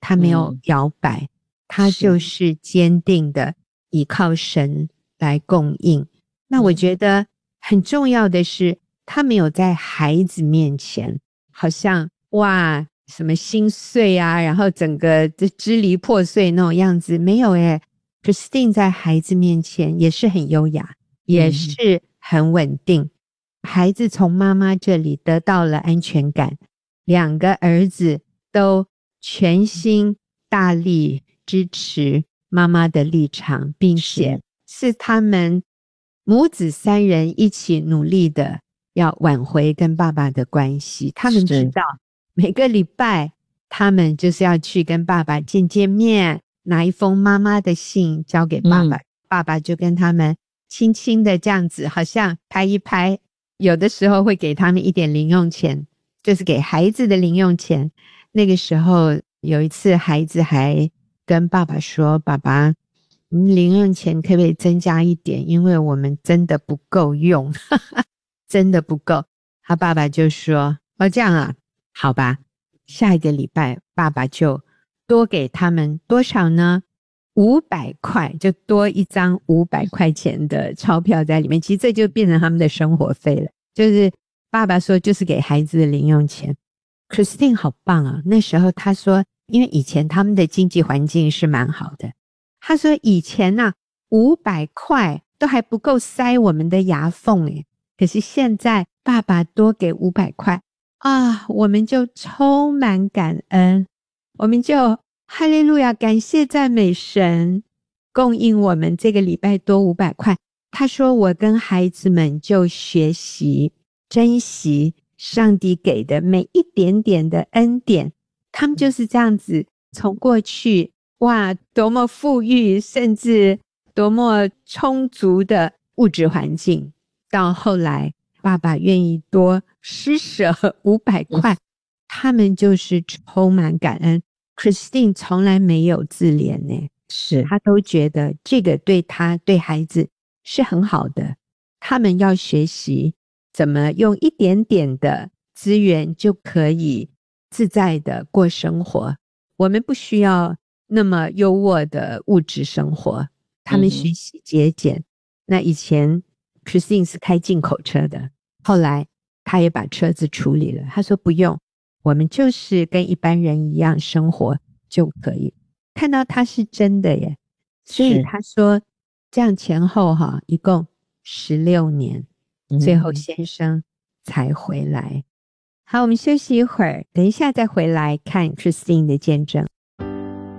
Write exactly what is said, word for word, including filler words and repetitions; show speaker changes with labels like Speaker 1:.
Speaker 1: 他没有摇摆，嗯、他就是坚定的依靠神来供应。那我觉得很重要的是，他没有在孩子面前好像哇什么心碎啊，然后整个支离破碎那种样子，没有耶。Christine 在孩子面前也是很优雅，也是很稳定。嗯、孩子从妈妈这里得到了安全感，两个儿子都全心大力支持妈妈的立场，并且是他们母子三人一起努力的要挽回跟爸爸的关系。他们知道每个礼拜他们就是要去跟爸爸见见面，拿一封妈妈的信交给爸爸，嗯、爸爸就跟他们轻轻的这样子好像拍一拍，有的时候会给他们一点零用钱，就是给孩子的零用钱。那个时候有一次孩子还跟爸爸说，爸爸零用钱可不可以增加一点，因为我们真的不够用真的不够。他爸爸就说，哦这样啊，好吧，下一个礼拜爸爸就多给他们多少呢？五百块，就多一张五百块钱的钞票在里面。其实这就变成他们的生活费了，就是爸爸说就是给孩子的零用钱。Christine 好棒啊，那时候他说因为以前他们的经济环境是蛮好的，他说以前啊五百块都还不够塞我们的牙缝耶，可是现在爸爸多给五百块啊，我们就充满感恩，我们就哈利路亚，感谢赞美神供应我们这个礼拜多五百块。他说我跟孩子们就学习珍惜上帝给的每一点点的恩典，他们就是这样子从过去哇多么富裕甚至多么充足的物质环境，到后来爸爸愿意多施舍五百块，他们就是充满感恩。Christine 从来没有自怜呢，是他都觉得这个对他对孩子是很好的，他们要学习怎么用一点点的资源就可以自在的过生活，我们不需要那么优渥的物质生活，他们学习节俭、嗯、那以前 Christine 是开进口车的，后来他也把车子处理了，他说不用，我们就是跟一般人一样生活就可以。看到他是真的耶，所以他说这样前后哈一共十六年、嗯、最后先生才回来。好，我们休息一会儿，等一下再回来看 Christine 的见证。